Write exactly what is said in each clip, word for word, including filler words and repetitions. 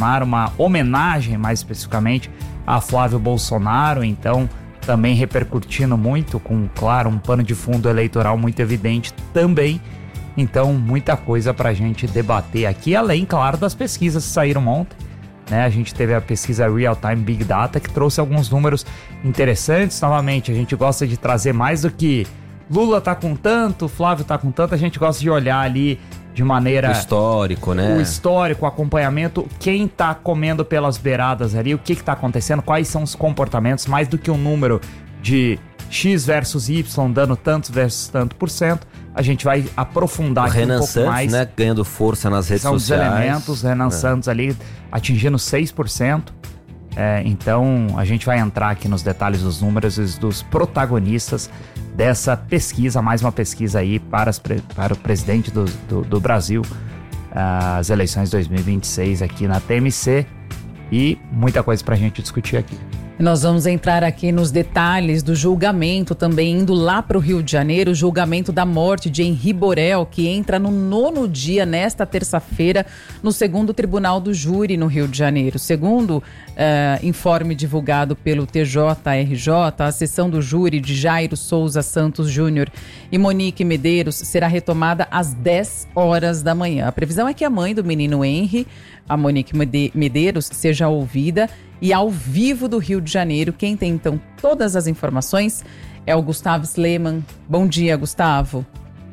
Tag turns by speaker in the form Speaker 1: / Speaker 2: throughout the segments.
Speaker 1: Bolsonaro, uma homenagem mais especificamente a Flávio Bolsonaro, então também repercutindo muito, com, claro, um pano de fundo eleitoral muito evidente também. Então, muita coisa para a gente debater aqui, além, claro, das pesquisas que saíram ontem, né? A gente teve a pesquisa Real Time Big Data, que trouxe alguns números interessantes. Novamente, a gente gosta de trazer mais do que Lula tá com tanto, Flávio tá com tanto, a gente gosta de olhar ali de maneira...
Speaker 2: O histórico, né?
Speaker 1: O histórico, o acompanhamento, quem tá comendo pelas beiradas ali, o que que tá acontecendo, quais são os comportamentos, mais do que um número de X versus Y, dando tantos versus tanto por cento. A gente vai aprofundar
Speaker 2: o
Speaker 1: aqui
Speaker 2: Renan
Speaker 1: um pouco
Speaker 2: Santos,
Speaker 1: mais.
Speaker 2: né, ganhando força nas redes
Speaker 1: são
Speaker 2: sociais.
Speaker 1: São os elementos, Renan é. Santos ali atingindo seis por cento. É, então, a gente vai entrar aqui nos detalhes dos números e dos protagonistas dessa pesquisa, mais uma pesquisa aí para, as, para o presidente do, do, do Brasil, as eleições dois mil e vinte e seis aqui na T M C, e muita coisa para a gente discutir aqui.
Speaker 3: Nós vamos entrar aqui nos detalhes do julgamento, também indo lá para o Rio de Janeiro, o julgamento da morte de Henri Borel, que entra no nono dia, nesta terça-feira, no segundo Tribunal do Júri no Rio de Janeiro. Segundo uh, informe divulgado pelo T J R J, a sessão do júri de Jairo Souza Santos Júnior e Monique Medeiros será retomada às dez horas da manhã. A previsão é que a mãe do menino Henri, a Monique Medeiros, seja ouvida e ao vivo do Rio de Janeiro. Quem tem, então, todas as informações é o Gustavo Sleman. Bom dia, Gustavo.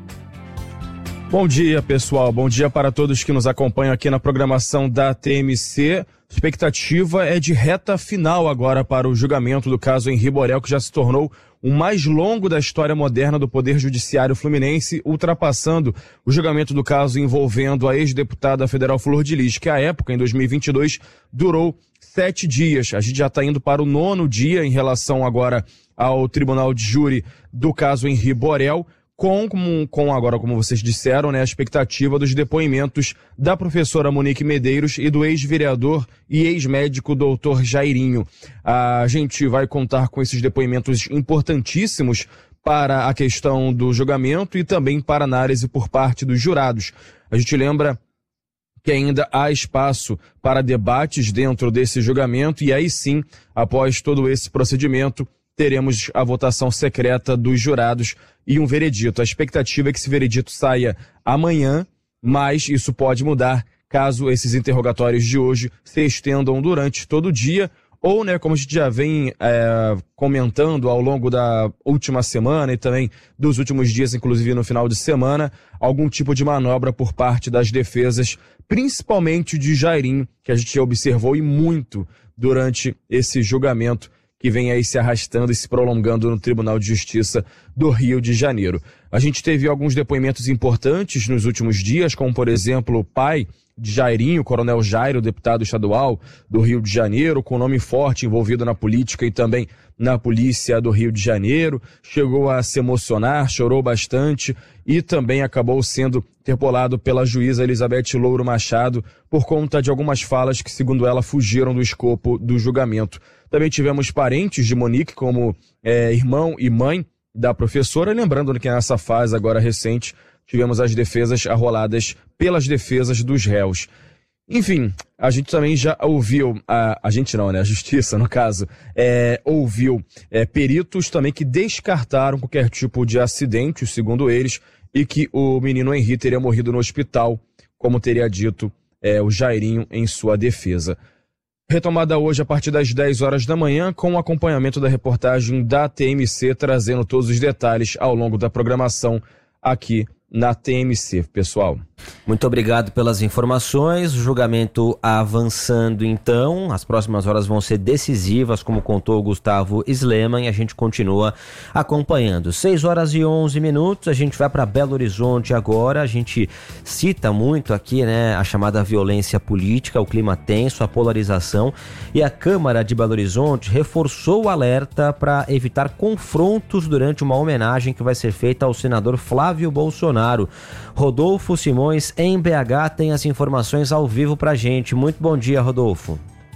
Speaker 4: Bom dia, pessoal. Bom dia para todos que nos acompanham aqui na programação da T M C. A expectativa é de reta final agora para o julgamento do caso Henri Borel, que já se tornou o mais longo da história moderna do Poder Judiciário Fluminense, ultrapassando o julgamento do caso envolvendo a ex-deputada federal Flor de Lis, que à época, em dois mil e vinte e dois, durou sete dias. A gente já está indo para o nono dia em relação agora ao Tribunal de Júri do caso Henri Borel, com, com, com agora, como vocês disseram, né, a expectativa dos depoimentos da professora Monique Medeiros e do ex-vereador e ex-médico doutor Jairinho. A gente vai contar com esses depoimentos importantíssimos para a questão do julgamento e também para análise por parte dos jurados. A gente lembra que ainda há espaço para debates dentro desse julgamento e aí sim, após todo esse procedimento, teremos a votação secreta dos jurados e um veredito. A expectativa é que esse veredito saia amanhã, mas isso pode mudar caso esses interrogatórios de hoje se estendam durante todo o dia, ou, né, como a gente já vem é, comentando ao longo da última semana e também dos últimos dias, inclusive no final de semana, algum tipo de manobra por parte das defesas, principalmente de Jairinho, que a gente observou e muito durante esse julgamento que vem aí se arrastando e se prolongando no Tribunal de Justiça do Rio de Janeiro. A gente teve alguns depoimentos importantes nos últimos dias, como, por exemplo, o pai de Jairinho, o Coronel Jairo, deputado estadual do Rio de Janeiro, com nome forte envolvido na política e também na polícia do Rio de Janeiro, chegou a se emocionar, chorou bastante e também acabou sendo interpelado pela juíza Elizabeth Louro Machado por conta de algumas falas que, segundo ela, fugiram do escopo do julgamento. Também tivemos parentes de Monique, como é, irmão e mãe da professora, lembrando que nessa fase agora recente tivemos as defesas arroladas pelas defesas dos réus. Enfim, a gente também já ouviu, a, a gente não, né, a justiça no caso, é, ouviu é, peritos também que descartaram qualquer tipo de acidente, segundo eles, e que o menino Henri teria morrido no hospital, como teria dito é, o Jairinho em sua defesa. Retomada hoje a partir das dez horas da manhã, com o acompanhamento da reportagem da T M C, trazendo todos os detalhes ao longo da programação aqui na T M C, pessoal.
Speaker 2: Muito obrigado pelas informações. O julgamento avançando, então. As próximas horas vão ser decisivas, como contou o Gustavo Sleman, e a gente continua acompanhando. seis horas e onze minutos, a gente vai para Belo Horizonte agora. A gente cita muito aqui, né, a chamada violência política, o clima tenso, a polarização, e a Câmara de Belo Horizonte reforçou o alerta para evitar confrontos durante uma homenagem que vai ser feita ao senador Flávio Bolsonaro. Rodolfo Simões, em B H, tem as informações ao vivo pra gente. Muito bom dia, Rodolfo.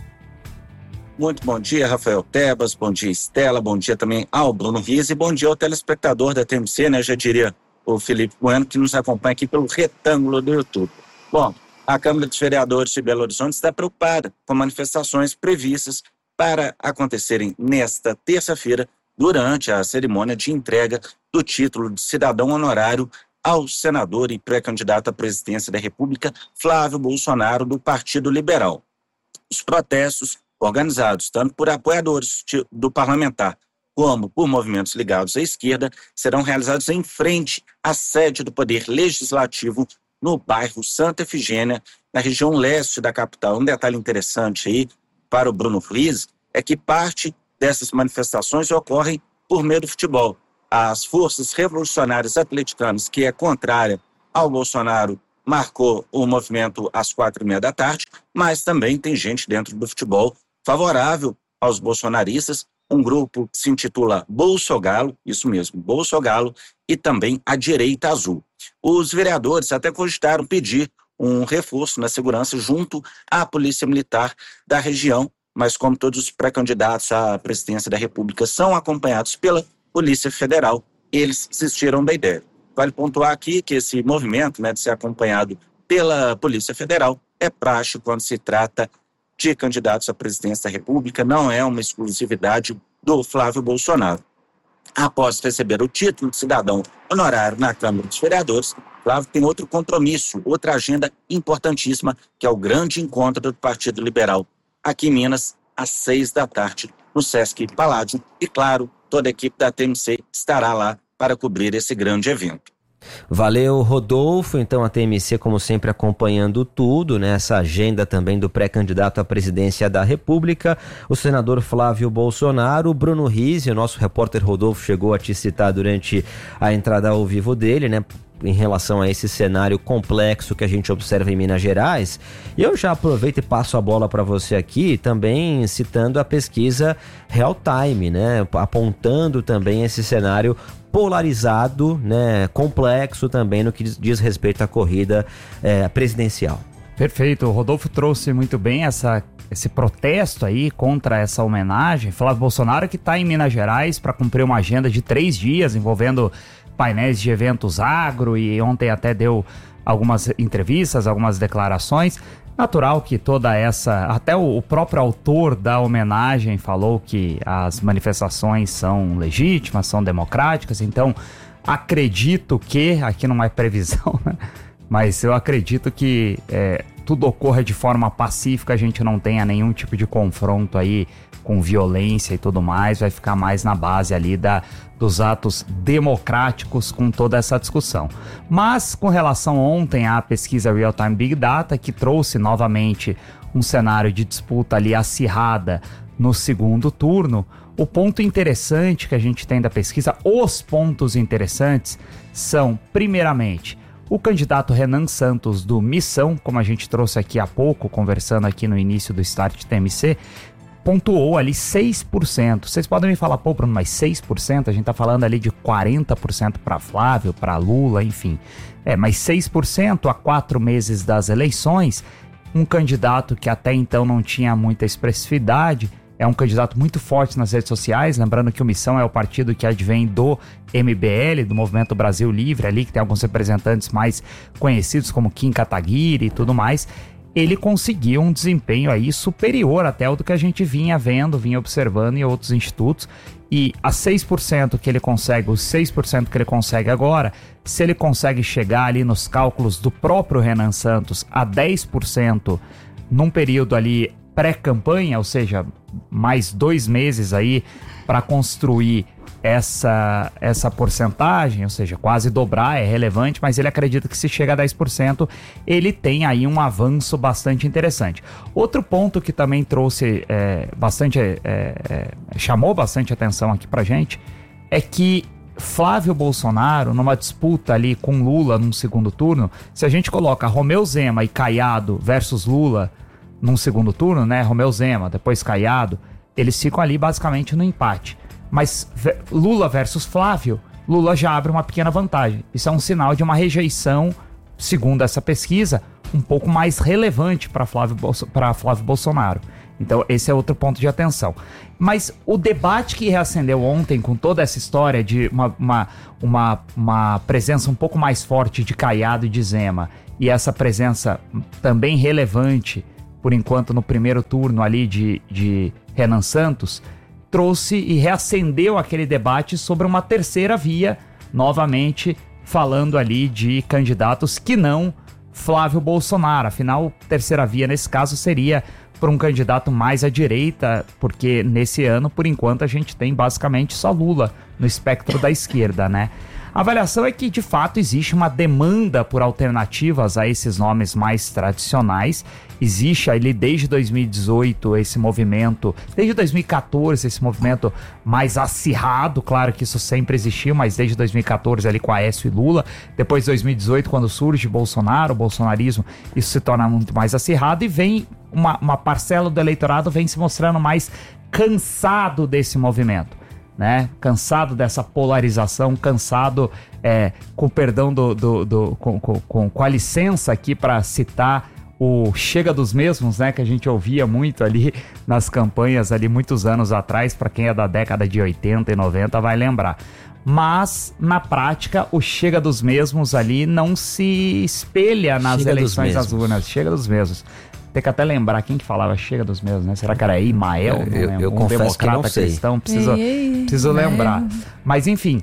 Speaker 5: Muito bom dia, Rafael Tebas, bom dia, Estela, bom dia também ao Bruno Riz e bom dia ao telespectador da T M C, né, já diria o Felipe Bueno, que nos acompanha aqui pelo retângulo do YouTube. Bom, A Câmara dos Vereadores de Belo Horizonte está preocupada com manifestações previstas para acontecerem nesta terça-feira, durante a cerimônia de entrega do título de cidadão honorário ao senador e pré-candidato à presidência da República, Flávio Bolsonaro, do Partido Liberal. Os protestos, organizados tanto por apoiadores do parlamentar como por movimentos ligados à esquerda, serão realizados em frente à sede do Poder Legislativo no bairro Santa Efigênia, na região leste da capital. Um detalhe interessante aí para o Bruno Friis é que parte dessas manifestações ocorrem por meio do futebol. As forças revolucionárias atleticanas, que é contrária ao Bolsonaro, marcou o movimento às quatro e meia da tarde, mas também tem gente dentro do futebol favorável aos bolsonaristas, um grupo que se intitula Bolsogalo, isso mesmo, Bolsogalo, e também a Direita Azul. Os vereadores até cogitaram pedir um reforço na segurança junto à Polícia Militar da região, mas como todos os pré-candidatos à presidência da República são acompanhados pela Polícia Federal, eles desistiram da ideia. Vale pontuar aqui que esse movimento, né, de ser acompanhado pela Polícia Federal é praxe quando se trata de candidatos à presidência da República, não é uma exclusividade do Flávio Bolsonaro. Após receber o título de cidadão honorário na Câmara dos Vereadores, Flávio tem outro compromisso, outra agenda importantíssima, que é o grande encontro do Partido Liberal aqui em Minas, às seis da tarde, no Sesc Paládio. E, claro, toda a equipe da T M C estará lá para cobrir esse grande evento.
Speaker 2: Valeu, Rodolfo. Então a T M C, como sempre, acompanhando tudo, né? Essa agenda também do pré-candidato à presidência da República, o senador Flávio Bolsonaro. O Bruno Rizzi, o nosso repórter Rodolfo, chegou a te citar durante a entrada ao vivo dele, né? Em relação a esse cenário complexo que a gente observa em Minas Gerais. E eu já aproveito e passo a bola para você aqui, também citando a pesquisa Real Time, né? Apontando também esse cenário polarizado, né? Complexo também no que diz respeito à corrida é, presidencial.
Speaker 1: Perfeito, o Rodolfo trouxe muito bem essa, esse protesto aí contra essa homenagem. Flávio Bolsonaro, que está em Minas Gerais para cumprir uma agenda de três dias envolvendo painéis de eventos agro, e ontem até deu algumas entrevistas, algumas declarações. Natural que toda essa... Até o, o próprio autor da homenagem falou que as manifestações são legítimas, são democráticas, então acredito que... Aqui não é previsão, né? Mas eu acredito que é, tudo ocorra de forma pacífica, a gente não tenha nenhum tipo de confronto aí com violência e tudo mais, vai ficar mais na base ali da, dos atos democráticos com toda essa discussão. Mas com relação ontem à pesquisa Real Time Big Data, que trouxe novamente um cenário de disputa ali acirrada no segundo turno, o ponto interessante que a gente tem da pesquisa, os pontos interessantes são, primeiramente, o candidato Renan Santos do Missão, como a gente trouxe aqui há pouco, conversando aqui no início do Start T M C, pontuou ali seis por cento. Vocês podem me falar, pô, Bruno, mas seis por cento? A gente tá falando ali de quarenta por cento para Flávio, para Lula, enfim. É, mas seis por cento a quatro meses das eleições, um candidato que até então não tinha muita expressividade, é um candidato muito forte nas redes sociais, lembrando que o Missão é o partido que advém do M B L, do Movimento Brasil Livre ali, que tem alguns representantes mais conhecidos como Kim Kataguiri e tudo mais. Ele conseguiu um desempenho aí superior até o do que a gente vinha vendo, vinha observando em outros institutos, e a seis por cento que ele consegue, os seis por cento que ele consegue agora, se ele consegue chegar ali nos cálculos do próprio Renan Santos a dez por cento num período ali pré-campanha, ou seja, mais dois meses aí para construir essa, essa porcentagem, ou seja, quase dobrar, é relevante, mas ele acredita que se chega a dez por cento, ele tem aí um avanço bastante interessante. Outro ponto que também trouxe é, bastante, é, é, chamou bastante atenção aqui pra gente, é que Flávio Bolsonaro, numa disputa ali com Lula num segundo turno, se a gente coloca Romeu Zema e Caiado versus Lula num segundo turno, né, Romeu Zema, depois Caiado, eles ficam ali basicamente no empate. Mas Lula versus Flávio, Lula já abre uma pequena vantagem. Isso é um sinal de uma rejeição, segundo essa pesquisa, um pouco mais relevante para Flávio, Bolso- para Flávio Bolsonaro. Então esse é outro ponto de atenção. Mas o debate que reacendeu ontem com toda essa história de uma, uma, uma, uma presença um pouco mais forte de Caiado e de Zema e essa presença também relevante, por enquanto no primeiro turno ali de, de Renan Santos, trouxe e reacendeu aquele debate sobre uma terceira via, novamente falando ali de candidatos que não Flávio Bolsonaro. Afinal, terceira via nesse caso seria por um candidato mais à direita, porque nesse ano, por enquanto, a gente tem basicamente só Lula no espectro da esquerda, né? A avaliação é que, de fato, existe uma demanda por alternativas a esses nomes mais tradicionais. Existe ali desde dois mil e dezoito esse movimento, desde dois mil e quatorze esse movimento mais acirrado, claro que isso sempre existiu, mas desde dois mil e quatorze ali com Aécio e Lula, depois de dois mil e dezoito quando surge Bolsonaro, o bolsonarismo, isso se torna muito mais acirrado e vem uma, uma parcela do eleitorado vem se mostrando mais cansado desse movimento, né? Cansado dessa polarização, cansado, é, com perdão do, do, do com, com, com, com a licença aqui para citar o Chega dos Mesmos, né, que a gente ouvia muito ali nas campanhas ali muitos anos atrás, para quem é da década de oitenta e noventa vai lembrar. Mas, na prática, o Chega dos Mesmos ali não se espelha nas Chega eleições das urnas. Chega dos Mesmos. Tem que até lembrar quem que falava Chega dos Mesmos, né? Será que era Imael?
Speaker 2: Eu, eu, eu
Speaker 1: um
Speaker 2: confesso que não sei.
Speaker 1: Cristão? Preciso, preciso lembrar. Mas, enfim,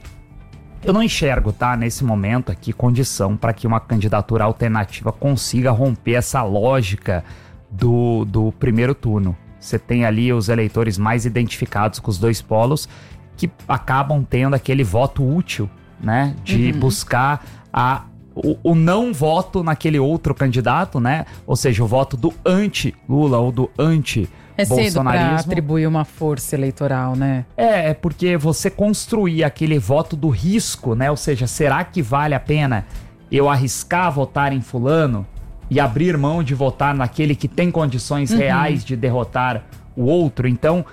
Speaker 1: eu não enxergo, tá, nesse momento aqui, condição para que uma candidatura alternativa consiga romper essa lógica do, do primeiro turno. Você tem ali os eleitores mais identificados com os dois polos que acabam tendo aquele voto útil, né? De uhum. buscar a, o, o não voto naquele outro candidato, né? Ou seja, o voto do anti-Lula ou do anti-bolsonarismo.
Speaker 3: É cedo para atribuir uma força eleitoral, né?
Speaker 1: É, é porque você construir aquele voto do risco, né? Ou seja, será que vale a pena eu arriscar votar em fulano e abrir mão de votar naquele que tem condições uhum. reais de derrotar o outro? Então,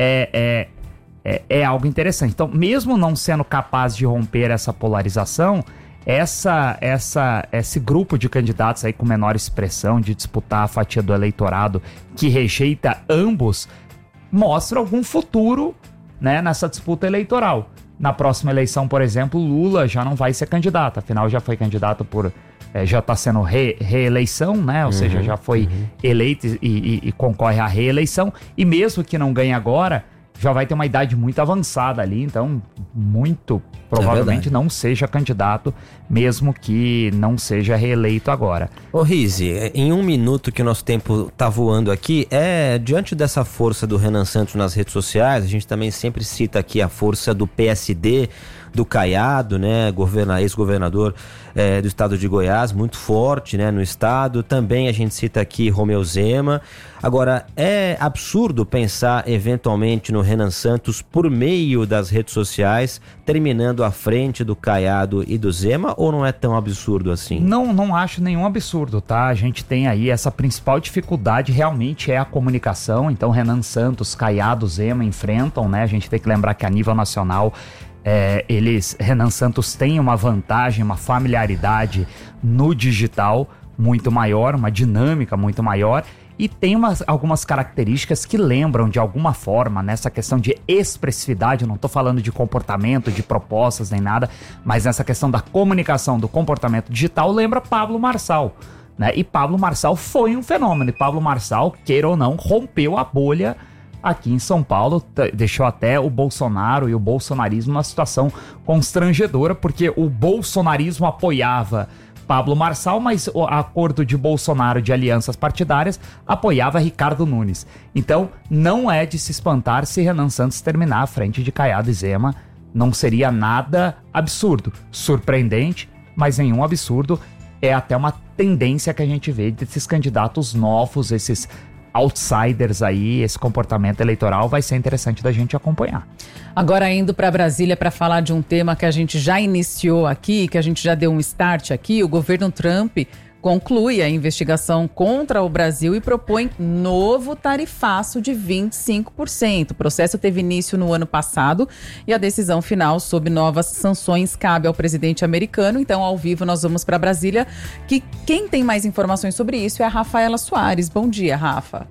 Speaker 1: é, é, é, é algo interessante. Então, mesmo não sendo capaz de romper essa polarização, essa, essa, esse grupo de candidatos aí com menor expressão de disputar a fatia do eleitorado que rejeita ambos, mostra algum futuro, né, nessa disputa eleitoral. Na próxima eleição, por exemplo, Lula já não vai ser candidato, afinal já foi candidato por... É, já está sendo re, reeleição, né? Ou uhum, seja, já foi uhum. eleito e, e, e concorre à reeleição. E mesmo que não ganhe agora, já vai ter uma idade muito avançada ali. Então, muito provavelmente é não seja candidato, mesmo que não seja reeleito agora.
Speaker 2: Ô Rizzi, em um minuto que o nosso tempo tá voando aqui, é diante dessa força do Renan Santos nas redes sociais, a gente também sempre cita aqui a força do P S D, do Caiado, né, governa, ex-governador é, do estado de Goiás, muito forte, né, no estado. Também a gente cita aqui Romeu Zema. Agora, é absurdo pensar eventualmente no Renan Santos por meio das redes sociais, terminando à frente do Caiado e do Zema, ou não é tão absurdo assim?
Speaker 1: Não, não acho nenhum absurdo, tá? A gente tem aí essa principal dificuldade, realmente é a comunicação. Então, Renan Santos, Caiado, Zema enfrentam, né? A gente tem que lembrar que a nível nacional, É, eles, Renan Santos tem uma vantagem, uma familiaridade no digital muito maior, uma dinâmica muito maior e tem umas, algumas características que lembram de alguma forma nessa questão de expressividade. Eu não estou falando de comportamento, de propostas nem nada, mas nessa questão da comunicação, do comportamento digital, lembra Pablo Marçal, né? E Pablo Marçal foi um fenômeno, e Pablo Marçal, queira ou não, rompeu a bolha aqui em São Paulo, t- deixou até o Bolsonaro e o bolsonarismo numa situação constrangedora, porque o bolsonarismo apoiava Pablo Marçal, mas o acordo de Bolsonaro de alianças partidárias apoiava Ricardo Nunes. Então, não é de se espantar se Renan Santos terminar à frente de Caiado e Zema. Não seria nada absurdo, surpreendente, mas nenhum absurdo. É até uma tendência que a gente vê desses candidatos novos, esses outsiders aí, esse comportamento eleitoral vai ser interessante da gente acompanhar.
Speaker 3: Agora indo para Brasília para falar de um tema que a gente já iniciou aqui, que a gente já deu um start aqui, o governo Trump conclui a investigação contra o Brasil e propõe novo tarifaço de vinte e cinco por cento. O processo teve início no ano passado e a decisão final sobre novas sanções cabe ao presidente americano. Então, ao vivo, nós vamos para Brasília, que quem tem mais informações sobre isso é a Rafaela Soares. Bom dia, Rafa.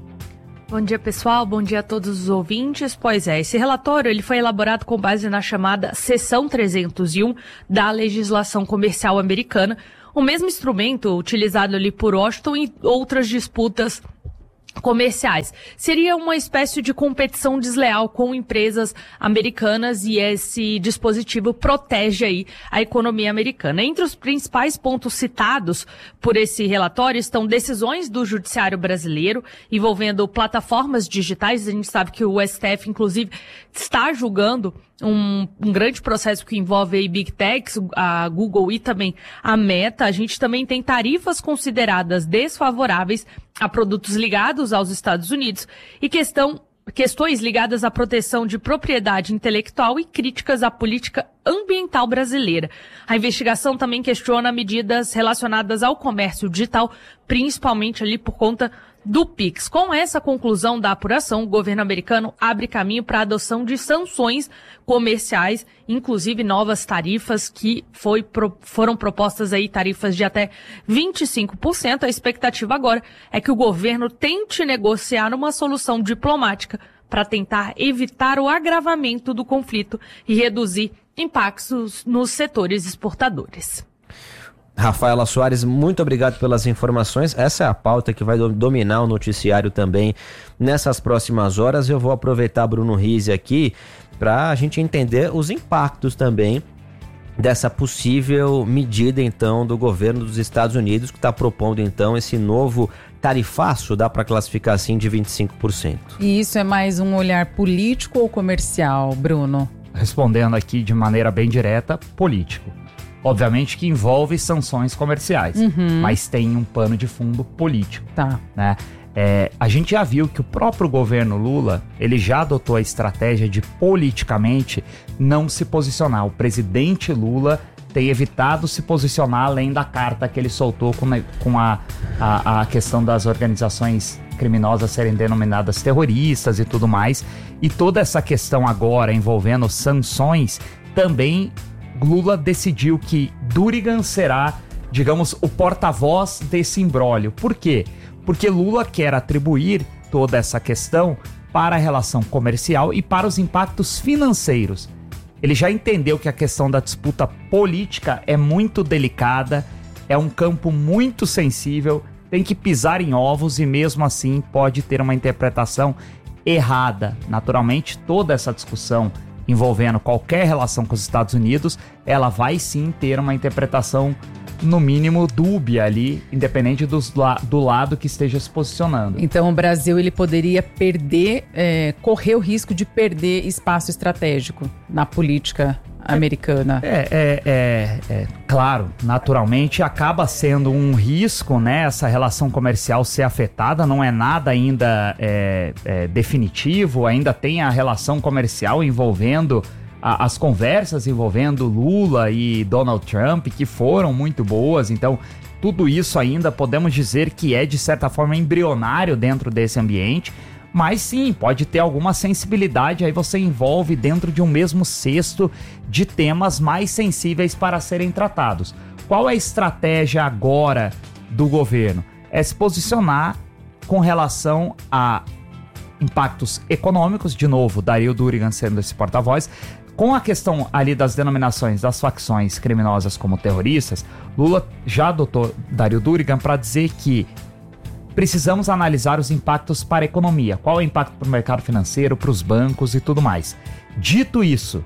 Speaker 6: Bom dia, pessoal. Bom dia a todos os ouvintes. Pois é, esse relatório ele foi elaborado com base na chamada Seção trezentos e um da legislação comercial americana, o mesmo instrumento utilizado ali por Washington em outras disputas comerciais. Seria uma espécie de competição desleal com empresas americanas e esse dispositivo protege aí a economia americana. Entre os principais pontos citados por esse relatório estão decisões do judiciário brasileiro envolvendo plataformas digitais. A gente sabe que o S T F, inclusive, está julgando Um, um grande processo que envolve aí Big Techs, a Google e também a Meta. A gente também tem tarifas consideradas desfavoráveis a produtos ligados aos Estados Unidos e questão, questões ligadas à proteção de propriedade intelectual e críticas à política ambiental brasileira. A investigação também questiona medidas relacionadas ao comércio digital, principalmente ali por conta do Pix. Com essa conclusão da apuração, o governo americano abre caminho para a adoção de sanções comerciais, inclusive novas tarifas que foi, pro, foram propostas aí, tarifas de até vinte e cinco por cento. A expectativa agora é que o governo tente negociar uma solução diplomática para tentar evitar o agravamento do conflito e reduzir impactos nos setores exportadores.
Speaker 2: Rafaela Soares, muito obrigado pelas informações. Essa é a pauta que vai dominar o noticiário também nessas próximas horas. Eu vou aproveitar Bruno Rizzi aqui para a gente entender os impactos também dessa possível medida então do governo dos Estados Unidos, que está propondo então esse novo tarifaço, dá para classificar assim, de vinte e cinco por cento.
Speaker 3: E isso é mais um olhar político ou comercial, Bruno?
Speaker 1: Respondendo aqui de maneira bem direta, político. Obviamente que envolve sanções comerciais, uhum. mas tem um pano de fundo político.
Speaker 3: Tá.
Speaker 1: Né? É, a gente já viu que o próprio governo Lula, ele já adotou a estratégia de politicamente não se posicionar. O presidente Lula tem evitado se posicionar além da carta que ele soltou com, com a, a, a questão das organizações criminosas serem denominadas terroristas e tudo mais. E toda essa questão agora envolvendo sanções também... Lula decidiu que Durigan será, digamos, o porta-voz desse imbróglio. Por quê? Porque Lula quer atribuir toda essa questão para a relação comercial e para os impactos financeiros. Ele já entendeu que a questão da disputa política é muito delicada, é um campo muito sensível, tem que pisar em ovos e mesmo assim pode ter uma interpretação errada. Naturalmente, toda essa discussão envolvendo qualquer relação com os Estados Unidos, ela vai sim ter uma interpretação, no mínimo, dúbia ali, independente dos, do lado que esteja se posicionando.
Speaker 3: Então o Brasil ele poderia perder, é, correr o risco de perder espaço estratégico na política americana.
Speaker 1: É, é, é, é claro, naturalmente acaba sendo um risco, né, essa relação comercial ser afetada, não é nada ainda é, é, definitivo, ainda tem a relação comercial envolvendo a, as conversas envolvendo Lula e Donald Trump, que foram muito boas, então tudo isso ainda podemos dizer que é de certa forma embrionário dentro desse ambiente. Mas sim, pode ter alguma sensibilidade, aí você envolve dentro de um mesmo cesto de temas mais sensíveis para serem tratados. Qual é a estratégia agora do governo? É se posicionar com relação a impactos econômicos, de novo, Dario Durigan sendo esse porta-voz, com a questão ali das denominações das facções criminosas como terroristas. Lula já adotou Dario Durigan para dizer que precisamos analisar os impactos para a economia. Qual é o impacto para o mercado financeiro, para os bancos e tudo mais. Dito isso,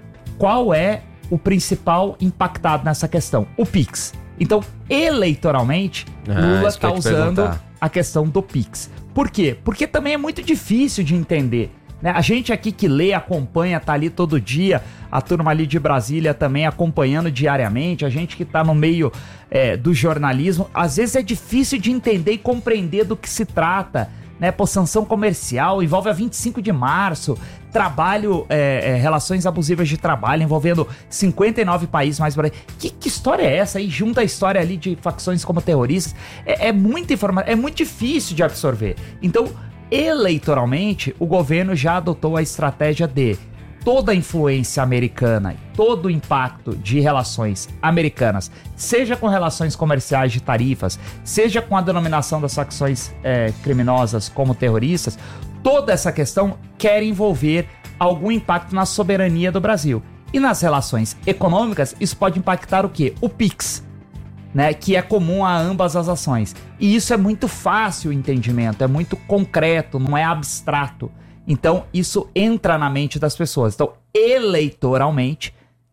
Speaker 1: qual é o principal impactado nessa questão? O Pix. Então, eleitoralmente, ah, Lula está usando a questão do Pix. Por quê? Porque também é muito difícil de entender. Né? A gente aqui que lê, acompanha, tá ali todo dia, a turma ali de Brasília também acompanhando diariamente, a gente que tá no meio é, do jornalismo, às vezes é difícil de entender e compreender do que se trata, né? Pô, sanção comercial, envolve a vinte e cinco de março, trabalho, é, é, relações abusivas de trabalho envolvendo cinquenta e nove países mais... Que, que história é essa? E junta a história ali de facções como terroristas, é, é muita informação, é muito difícil de absorver. Então, eleitoralmente, o governo já adotou a estratégia de toda a influência americana, todo o impacto de relações americanas, seja com relações comerciais de tarifas, seja com a denominação das facções é, criminosas como terroristas, toda essa questão quer envolver algum impacto na soberania do Brasil. E nas relações econômicas, isso pode impactar o quê? O Pix. né, que é comum a ambas as ações. E isso é muito fácil o entendimento, é muito concreto, não é abstrato. Então, isso entra na mente das pessoas. Então, eleitoralmente,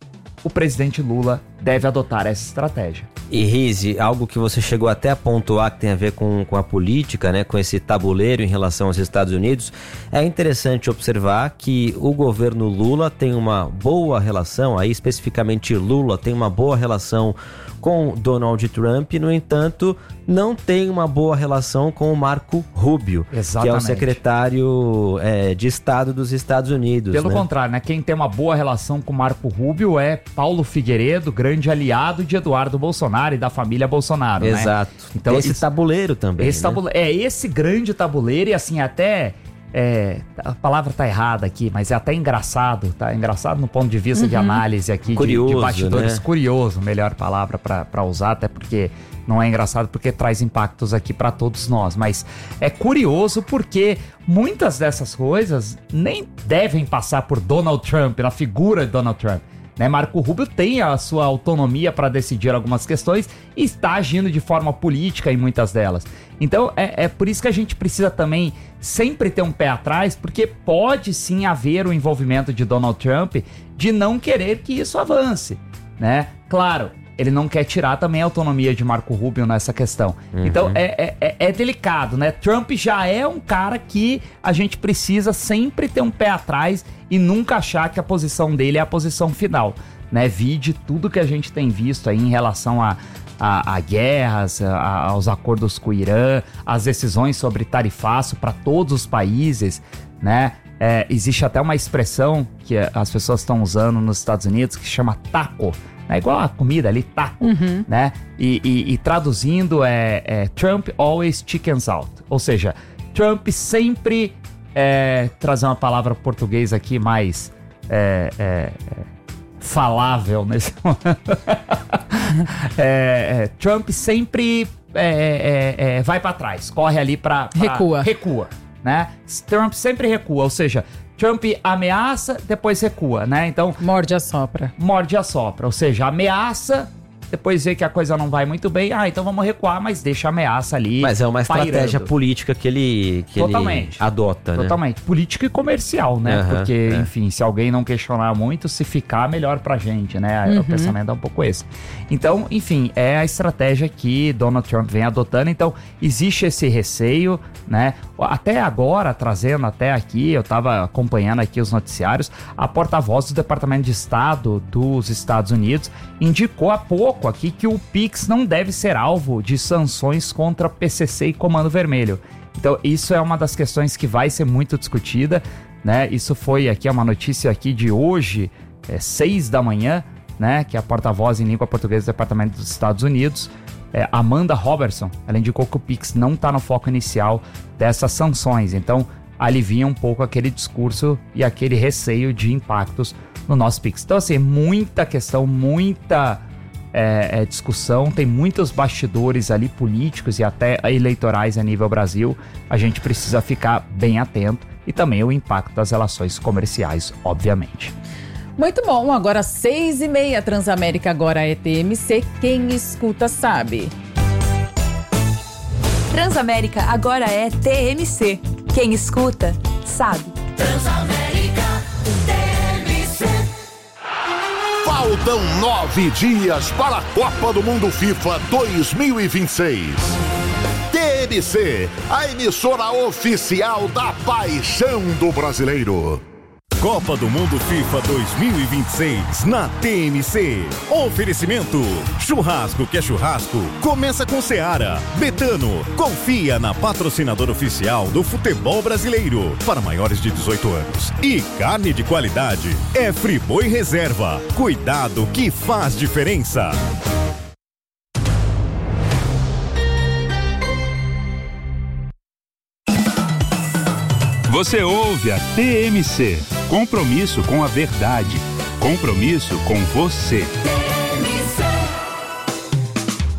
Speaker 1: o presidente Lula deve adotar essa estratégia.
Speaker 2: E Rize, algo que você chegou até a pontuar que tem a ver com, com a política, né, com esse tabuleiro em relação aos Estados Unidos, é interessante observar que o governo Lula tem uma boa relação, aí especificamente Lula tem uma boa relação com Donald Trump, no entanto, não tem uma boa relação com o Marco Rubio,
Speaker 1: Exatamente.
Speaker 2: que é o secretário é, de Estado dos Estados Unidos.
Speaker 1: Pelo
Speaker 2: né?
Speaker 1: contrário, né? Quem tem uma boa relação com o Marco Rubio é Paulo Figueiredo, grande aliado de Eduardo Bolsonaro e da família Bolsonaro.
Speaker 2: Exato.
Speaker 1: Né? Então,
Speaker 2: tem esse
Speaker 1: isso,
Speaker 2: tabuleiro também.
Speaker 1: Esse
Speaker 2: né?
Speaker 1: tabuleiro, é esse grande tabuleiro e assim, até... É, a palavra tá errada aqui, mas é até engraçado, tá? Engraçado no ponto de vista uhum. de análise aqui,
Speaker 2: curioso,
Speaker 1: de, de bastidores.
Speaker 2: Né?
Speaker 1: Curioso, melhor palavra para usar, até porque não é engraçado, porque traz impactos aqui para todos nós. Mas é curioso porque muitas dessas coisas nem devem passar por Donald Trump, na figura de Donald Trump. Né, Marco Rubio tem a sua autonomia para decidir algumas questões e está agindo de forma política em muitas delas. Então é, é por isso que a gente precisa também sempre ter um pé atrás, porque pode sim haver o envolvimento de Donald Trump de não querer que isso avance, né? Claro, ele não quer tirar também a autonomia de Marco Rubio nessa questão. Uhum. Então é, é, é delicado, né? Trump já é um cara que a gente precisa sempre ter um pé atrás e nunca achar que a posição dele é a posição final, né? Vide tudo que a gente tem visto aí em relação a, a, a guerras, a, aos acordos com o Irã, as decisões sobre tarifaço para todos os países, né? É, existe até uma expressão que as pessoas estão usando nos Estados Unidos que chama taco. É igual a comida ali, taco, uhum. né? E, e, e traduzindo é, é Trump always chickens out. Ou seja, Trump sempre, é, trazer uma palavra português aqui mais é, é, é, falável nesse momento. é, é, Trump sempre é, é, é, vai para trás, corre ali para...
Speaker 3: Recua.
Speaker 1: Recua, né? Trump sempre recua, ou seja... Trump ameaça, depois recua, né? Então...
Speaker 3: Morde a sopra.
Speaker 1: Morde a sopra, ou seja, ameaça, depois vê que a coisa não vai muito bem, ah, então vamos recuar, mas deixa a ameaça ali.
Speaker 2: Mas é uma estratégia
Speaker 1: pairando.
Speaker 2: política que ele, que
Speaker 1: Totalmente.
Speaker 2: ele adota, né?
Speaker 1: Totalmente. Política e comercial, né?
Speaker 2: Uhum,
Speaker 1: Porque,
Speaker 2: é.
Speaker 1: enfim, se alguém não questionar muito, se ficar, melhor pra gente, né? Uhum. O pensamento é um pouco esse. Então, enfim, é a estratégia que Donald Trump vem adotando. Então, existe esse receio, né? Até agora, trazendo até aqui, eu tava acompanhando aqui os noticiários, a porta-voz do Departamento de Estado dos Estados Unidos indicou há pouco aqui que o Pix não deve ser alvo de sanções contra P C C e Comando Vermelho. Então, isso é uma das questões que vai ser muito discutida, né? Isso foi aqui, é uma notícia aqui de hoje, é, seis da manhã, né? Que é a porta-voz em língua portuguesa do Departamento dos Estados Unidos, é, Amanda Robertson, ela indicou que o Pix não está no foco inicial dessas sanções. Então, alivia um pouco aquele discurso e aquele receio de impactos no nosso Pix. Então, assim, muita questão, muita é, é, discussão, tem muitos bastidores ali políticos e até eleitorais a nível Brasil. A gente precisa ficar bem atento e também o impacto das relações comerciais, obviamente.
Speaker 3: Muito bom, agora seis e meia, Transamérica agora é T M C, quem escuta sabe.
Speaker 7: Transamérica agora é T M C, quem escuta sabe.
Speaker 8: Transamérica T M C. Faltam nove dias para a Copa do Mundo FIFA dois mil e vinte e seis. T M C, a emissora oficial da paixão do brasileiro.
Speaker 9: Copa do Mundo FIFA dois mil e vinte e seis na T M C. Oferecimento: churrasco que é churrasco, começa com Seara. Betano, confia na patrocinadora oficial do futebol brasileiro para maiores de dezoito anos. E carne de qualidade é Friboi Reserva. Cuidado que faz diferença.
Speaker 10: Você ouve a T M C. Compromisso com a verdade. Compromisso com você.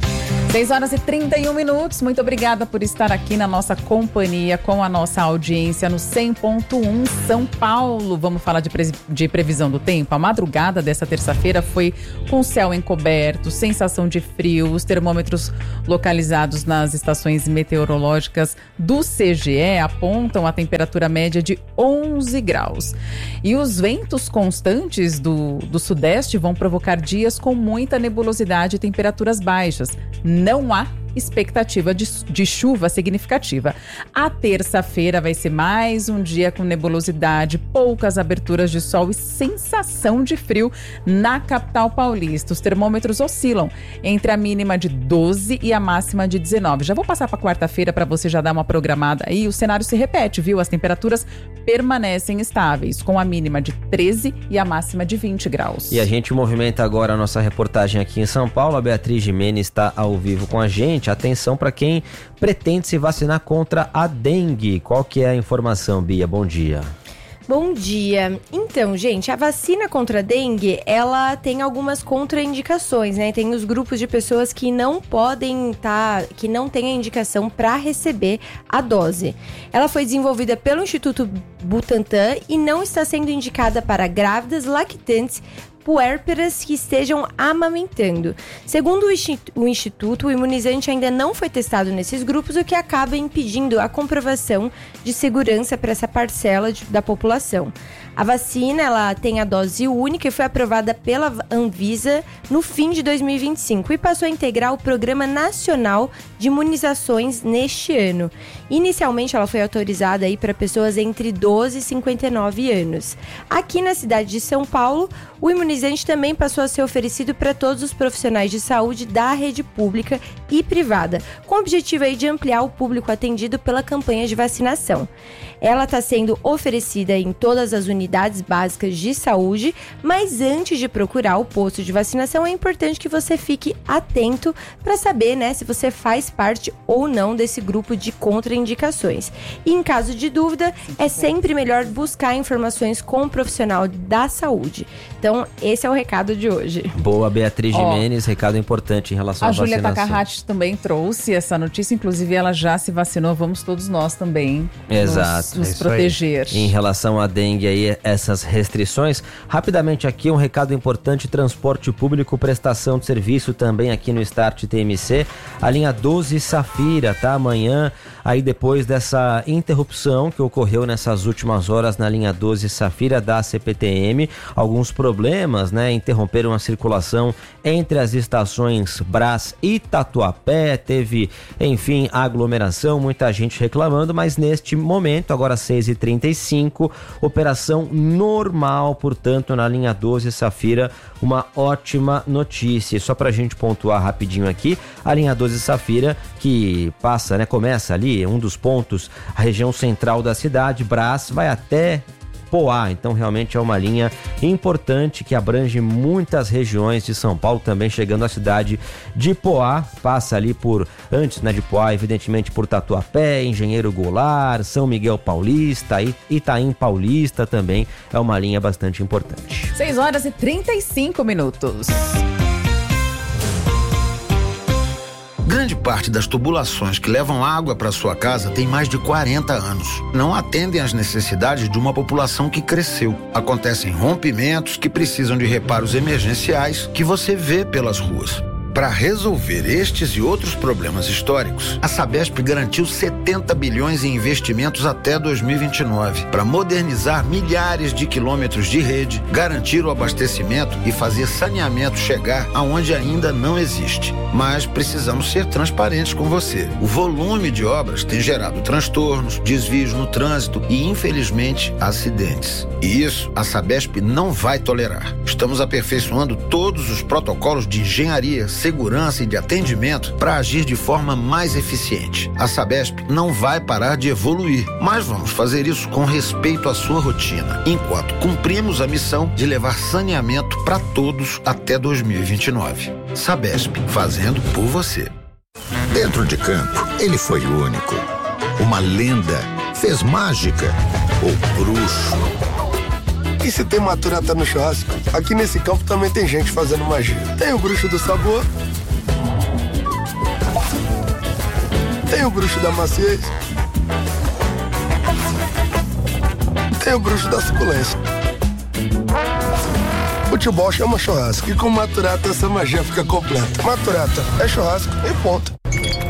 Speaker 3: seis horas e trinta e um minutos. Muito obrigada por estar aqui na nossa companhia, com a nossa audiência no cem ponto um São Paulo. Vamos falar de, pre- de previsão do tempo. A madrugada dessa terça-feira foi com céu encoberto, sensação de frio. Os termômetros localizados nas estações meteorológicas do C G E apontam a temperatura média de onze graus. E os ventos constantes do, do sudeste vão provocar dias com muita nebulosidade e temperaturas baixas. Não há expectativa de, de chuva significativa. A terça-feira vai ser mais um dia com nebulosidade, poucas aberturas de sol e sensação de frio na capital paulista. Os termômetros oscilam entre a mínima de doze e a máxima de dezenove. Já vou passar para quarta-feira para você já dar uma programada aí. O cenário se repete, viu? As temperaturas permanecem estáveis, com a mínima de treze e a máxima de vinte graus.
Speaker 2: E a gente movimenta agora a nossa reportagem aqui em São Paulo. A Beatriz Gimenez está ao vivo com a gente. Atenção para quem pretende se vacinar contra a dengue. Qual que é a informação, Bia? Bom dia.
Speaker 11: Bom dia. Então, gente, a vacina contra a dengue, ela tem algumas contraindicações, né? Tem os grupos de pessoas que não podem estar, tá, que não têm a indicação para receber a dose. Ela foi desenvolvida pelo Instituto Butantan e não está sendo indicada para grávidas, lactantes, puérperas que estejam amamentando. Segundo o Instituto, o imunizante ainda não foi testado nesses grupos, o que acaba impedindo a comprovação de segurança para essa parcela de, da população. A vacina, ela tem a dose única e foi aprovada pela Anvisa no fim de dois mil e vinte e cinco e passou a integrar o Programa Nacional de Imunizações neste ano. Inicialmente, ela foi autorizada aí para pessoas entre doze e cinquenta e nove anos. Aqui na cidade de São Paulo, o imunizante também passou a ser oferecido para todos os profissionais de saúde da rede pública e privada, com o objetivo aí de ampliar o público atendido pela campanha de vacinação. Ela está sendo oferecida em todas as unidades básicas de saúde, mas antes de procurar o posto de vacinação, é importante que você fique atento para saber, né, se você faz parte ou não desse grupo de contraindicações. E em caso de dúvida, é sempre melhor buscar informações com um profissional da saúde. Então, esse é o recado de hoje.
Speaker 2: Boa, Beatriz Gimenez, recado importante em relação à vacinação.
Speaker 3: A Júlia Takahati também trouxe essa notícia, inclusive ela já se vacinou, vamos todos nós também.
Speaker 2: Exato.
Speaker 3: Nos, nos é proteger.
Speaker 2: Em relação à dengue aí, essas restrições. Rapidamente aqui, um recado importante: transporte público, prestação de serviço também aqui no Start T M C. A linha doze Safira, tá? Amanhã, aí depois dessa interrupção que ocorreu nessas últimas horas na linha doze Safira da C P T M, alguns problemas, né? Interromperam a circulação entre as estações Brás e Tatuapé. Teve, enfim, aglomeração, muita gente reclamando, mas neste momento, agora seis e trinta e cinco, operação normal, portanto, na linha doze Safira, uma ótima notícia. Só pra gente pontuar rapidinho aqui, a linha doze Safira, que passa, né, começa ali, um dos pontos, a região central da cidade, Brás, vai até Poá, então realmente é uma linha importante que abrange muitas regiões de São Paulo, também chegando à cidade de Poá, passa ali por, antes, né, de Poá, evidentemente por Tatuapé, Engenheiro Goulart, São Miguel Paulista, Itaim Paulista também, é uma linha bastante importante.
Speaker 3: seis horas e trinta e cinco minutos.
Speaker 12: Grande parte das tubulações que levam água para sua casa tem mais de quarenta anos. Não atendem às necessidades de uma população que cresceu. Acontecem rompimentos que precisam de reparos emergenciais que você vê pelas ruas. Para resolver estes e outros problemas históricos, a Sabesp garantiu setenta bilhões em investimentos até dois mil e vinte e nove para modernizar milhares de quilômetros de rede, garantir o abastecimento e fazer saneamento chegar aonde ainda não existe. Mas precisamos ser transparentes com você. O volume de obras tem gerado transtornos, desvios no trânsito e, infelizmente, acidentes. E isso a Sabesp não vai tolerar. Estamos aperfeiçoando todos os protocolos de engenharia, segurança e de atendimento para agir de forma mais eficiente. A Sabesp não vai parar de evoluir, mas vamos fazer isso com respeito à sua rotina, enquanto cumprimos a missão de levar saneamento para todos até dois mil e vinte e nove. Sabesp, fazendo por você.
Speaker 8: Dentro de campo, ele foi único. Uma lenda, fez mágica, ou bruxo.
Speaker 13: E se tem maturata no churrasco, aqui nesse campo também tem gente fazendo magia. Tem o bruxo do sabor Tem o bruxo da maciez. Tem o bruxo da suculência. Futebol chama churrasco e com Maturata essa magia fica completa. Maturata é churrasco e ponto.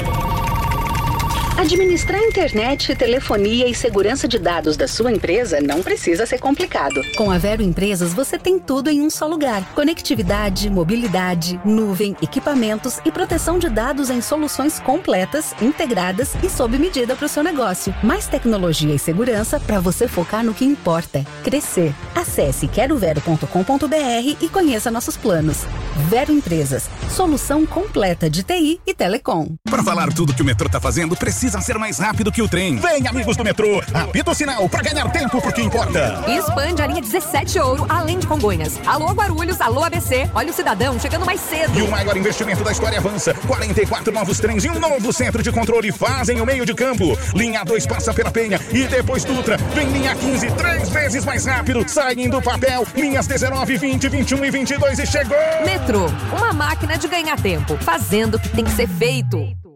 Speaker 14: Administrar internet, telefonia e segurança de dados da sua empresa não precisa ser complicado.
Speaker 15: Com a Vero Empresas, você tem tudo em um só lugar. Conectividade, mobilidade, nuvem, equipamentos e proteção de dados em soluções completas, integradas e sob medida para o seu negócio. Mais tecnologia e segurança para você focar no que importa: crescer. Acesse quero vero ponto com ponto br e conheça nossos planos. Vero Empresas, solução completa de T I e telecom.
Speaker 16: Para falar tudo que o metrô está fazendo, precisa ser mais rápido que o trem. Vem, amigos do metrô, apita o sinal para ganhar tempo porque importa.
Speaker 17: E expande a linha dezessete Ouro, além de Congonhas. Alô Guarulhos, alô A B C, olha o cidadão chegando mais cedo.
Speaker 16: E o maior investimento da história avança. quarenta e quatro novos trens e um novo centro de controle fazem o meio de campo. Linha dois passa pela Penha e depois Dutra. Vem linha quinze, três vezes mais rápido. Saem do papel, linhas dezenove, vinte, vinte e um e vinte e dois e chegou.
Speaker 17: Metrô, uma máquina de ganhar tempo, fazendo o que tem que ser feito.